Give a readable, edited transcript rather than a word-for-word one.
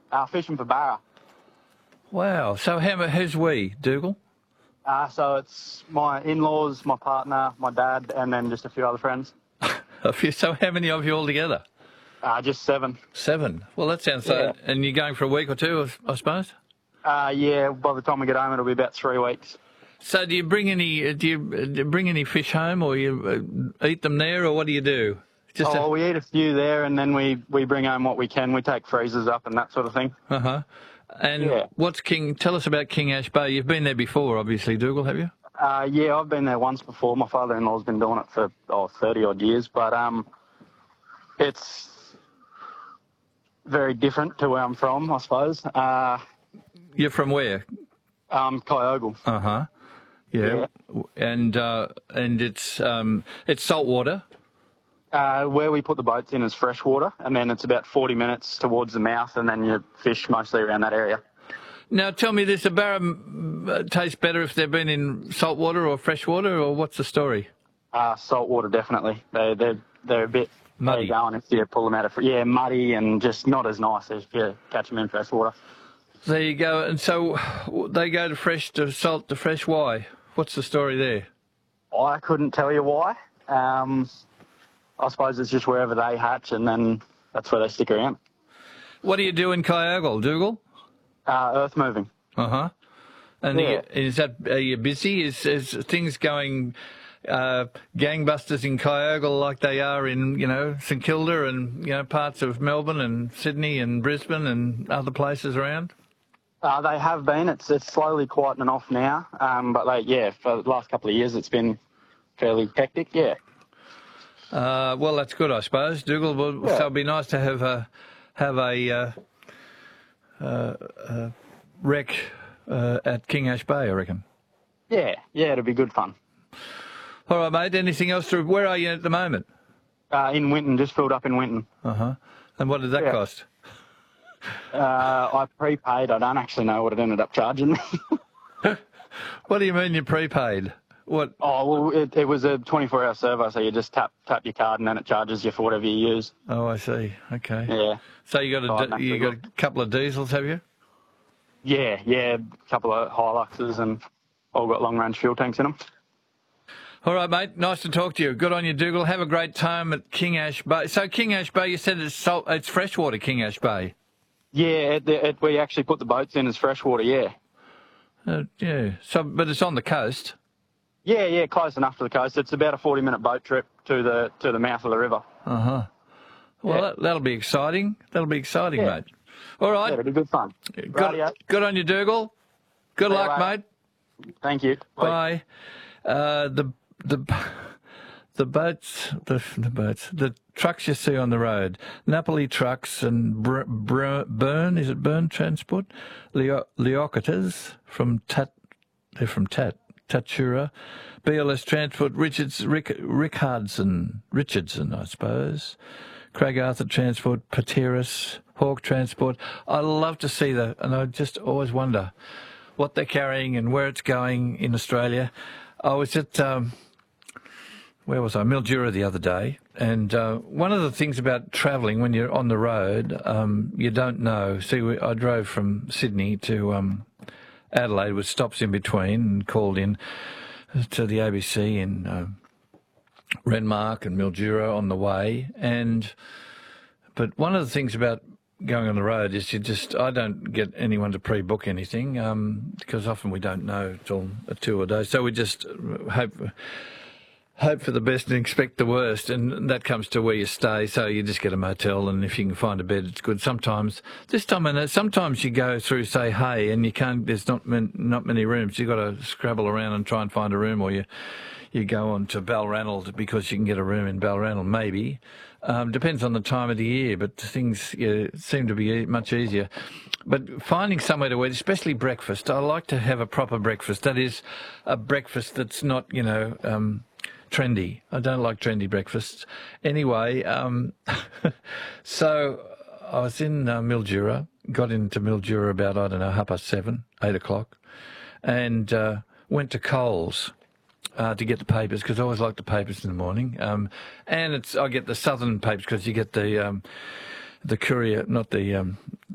Fishing for barra. Wow. So who's we, Dougal? So it's my in-laws, my partner, my dad, and then just a few other friends. So how many of you all together? Just 7. 7. Well, that sounds Yeah. so. And you're going for a week or two, I suppose? Yeah, by the time we get home, it'll be about 3 weeks. So do you bring any fish home, or you eat them there, or what do you do? We eat a few there, and then we bring home what we can. We take freezers up and that sort of thing. Uh-huh. And Yeah. Tell us about King Ash Bay. You've been there before, obviously, Dougal, have you? Yeah, I've been there once before. My father-in-law's been doing it for 30-odd years, but it's very different to where I'm from, I suppose. You're from where? Kyogle. Uh-huh. Yeah. And it's saltwater. Where we put the boats in is freshwater, and then it's about 40 minutes towards the mouth, and then you fish mostly around that area. Now, tell me this, the barra taste better if they've been in saltwater or freshwater, or what's the story? Saltwater, definitely. They're a bit muddy. Going if you pull them out of muddy and just not as nice as if you catch them in freshwater. There you go. And so they go to salt to fresh. Why? What's the story there? I couldn't tell you why. I suppose it's just wherever they hatch, and then that's where they stick around. What do you do in Kyogle, Dougal? Earth moving. Uh-huh. And are you busy? Is things going gangbusters in Kyogle like they are in, St Kilda and, parts of Melbourne and Sydney and Brisbane and other places around? They have been. It's slowly quietening off now. But for the last couple of years it's been fairly hectic, yeah. Well, that's good, I suppose, Dougal. So it'd be nice to have a wreck at King Ash Bay, I reckon. Yeah, it'll be good fun. All right, mate. Anything else? Where are you at the moment? In Winton, just filled up in Winton. Uh-huh. And what did that cost? I prepaid. I don't actually know what it ended up charging me. What do you mean you prepaid? What? Oh, well, it was a 24-hour servo, so you just tap your card and then it charges you for whatever you use. Oh, I see. Okay. Yeah. So you got a couple of diesels, have you? Yeah, a couple of Hiluxes and all got long-range fuel tanks in them. All right, mate. Nice to talk to you. Good on you, Dougal. Have a great time at King Ash Bay. So King Ash Bay, you said it's freshwater, King Ash Bay. Yeah, we actually put the boats in as freshwater, yeah. Yeah. So, but it's on the coast. Yeah, close enough to the coast. It's about a 40-minute boat trip to the mouth of the river. Uh-huh. Well, that'll be exciting. That'll be exciting, mate. All right. Yeah, it'll be good fun. Good on you, Dougal. Good luck, mate. Thank you. Bye. The trucks you see on the road, Napoli Trucks and Byrne, is it Byrne Transport? Leocatas from they're from Tatura, BLS Transport, Richardson, I suppose, Craig Arthur Transport, Pateris, Hawk Transport. I love to see that, and I just always wonder what they're carrying and where it's going in Australia. I was at, where was I? Mildura the other day, and one of the things about travelling when you're on the road, you don't know. See, I drove from Sydney to Adelaide with stops in between and called in to the ABC in Renmark and Mildura on the way. But one of the things about going on the road is I don't get anyone to pre-book anything because often we don't know till a 2 days. So we just hope for the best and expect the worst, and that comes to where you stay. So you just get a motel, and if you can find a bed, it's good. Sometimes you go through, say, Hay, and you can't. There's not many rooms. You've got to scrabble around and try and find a room, or you go on to Balranald because you can get a room in Balranald, maybe. Depends on the time of the year, but things seem to be much easier. But finding somewhere to eat, especially breakfast, I like to have a proper breakfast. That is, a breakfast that's not, trendy. I don't like trendy breakfasts. Anyway, so I was in Mildura, got into Mildura about, 7:30, 8 o'clock, and went to Coles to get the papers, because I always like the papers in the morning. And I get the Southern papers because you get the Courier, not the